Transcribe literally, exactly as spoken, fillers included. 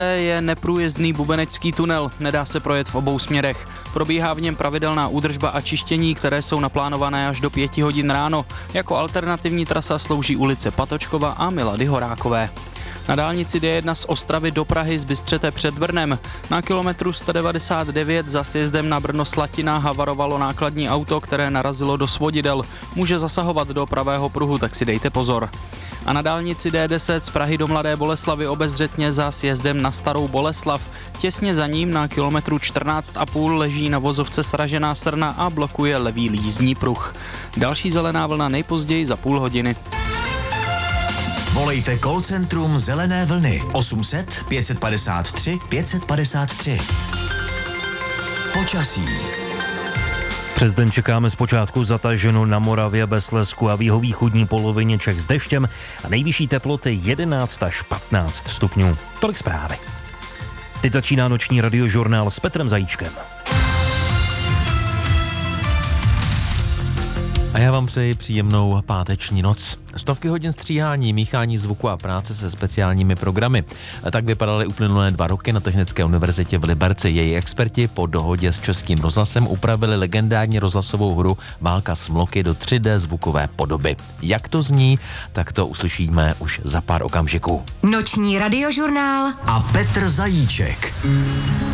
je neprůjezdný bubenecký tunel, nedá se projet v obou směrech. Probíhá v něm pravidelná údržba a čištění, které jsou naplánované až do pěti hodin ráno. Jako alternativní trasa slouží ulice Patočkova a Milady Horákové. Na dálnici D jedna z Ostravy do Prahy z Bystřete před Brnem na kilometru sto devadesát devět za sjezdem na Brno-Slatina havarovalo nákladní auto, které narazilo do svodidel. Může zasahovat do pravého pruhu, tak si dejte pozor. A na dálnici D deset z Prahy do Mladé Boleslavi obezřetně za sjezdem na Starou Boleslav. Těsně za ním na kilometru čtrnáct a půl leží na vozovce sražená srna a blokuje levý jízdní pruh. Další zelená vlna nejpozději za půl hodiny. Volejte call centrum Zelené vlny osm set pět padesát tři pět padesát tři. Počasí. Přes den čekáme zpočátku zataženo na Moravě, ve Slezsku a v jihovýchodní polovině Čech s deštěm a nejvyšší teploty jedenáct až patnáct stupňů. Tolik zprávy. Teď začíná noční radiožurnál s Petrem Zajíčkem. A já vám přeji příjemnou páteční noc. Stovky hodin stříhání, míchání zvuku a práce se speciálními programy. Tak vypadaly uplynulé dva roky na Technické univerzitě v Liberci. Její experti po dohodě s Českým rozhlasem upravili legendární rozhlasovou hru Válka smloky do tři dé zvukové podoby. Jak to zní, tak to uslyšíme už za pár okamžiků. Noční radiožurnál a Petr Zajíček.